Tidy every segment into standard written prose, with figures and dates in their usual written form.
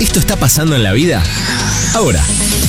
Esto está pasando en la vida ahora.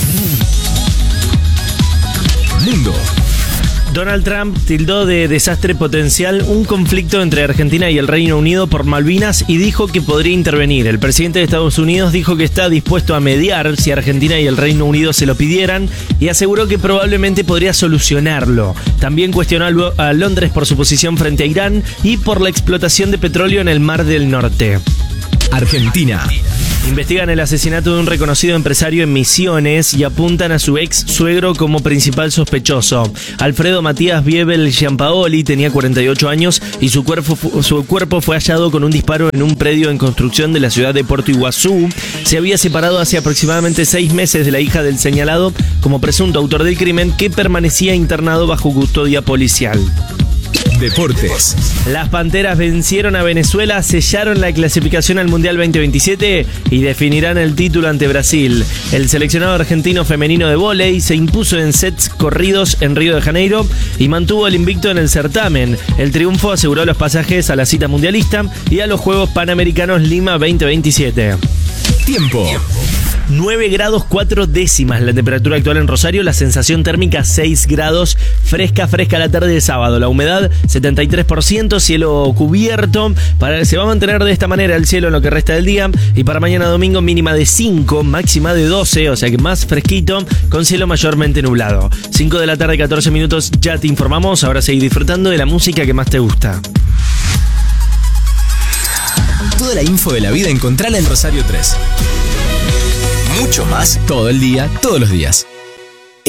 Mundo. Donald Trump tildó de desastre potencial un conflicto entre Argentina y el Reino Unido por Malvinas y dijo que podría intervenir. El presidente de Estados Unidos dijo que está dispuesto a mediar si Argentina y el Reino Unido se lo pidieran y aseguró que probablemente podría solucionarlo. También cuestionó a Londres por su posición frente a Irán y por la explotación de petróleo en el Mar del Norte. Argentina. Investigan el asesinato de un reconocido empresario en Misiones y apuntan a su ex suegro como principal sospechoso. Alfredo Matías Biebel Giampaoli tenía 48 años y su cuerpo fue hallado con un disparo en un predio en construcción de la ciudad de Puerto Iguazú. Se había separado hace aproximadamente 6 meses de la hija del señalado como presunto autor del crimen, que permanecía internado bajo custodia policial. Deportes. Las Panteras vencieron a Venezuela, sellaron la clasificación al Mundial 2027 y definirán el título ante Brasil. El seleccionado argentino femenino de vóley se impuso en sets corridos en Río de Janeiro y mantuvo el invicto en el certamen. El triunfo aseguró los pasajes a la cita mundialista y a los Juegos Panamericanos Lima 2027. Tiempo. 9 grados 4 décimas la temperatura actual en Rosario, la sensación térmica 6 grados, fresca la tarde de sábado, la humedad 73%, cielo cubierto, se va a mantener de esta manera el cielo en lo que resta del día y para mañana domingo mínima de 5, máxima de 12, o sea que más fresquito, con cielo mayormente nublado. 5 de la tarde, 14 minutos, ya te informamos, ahora seguí disfrutando de la música que más te gusta. Toda la info de la vida encontrala en Rosario 3. Mucho más todo el día, todos los días.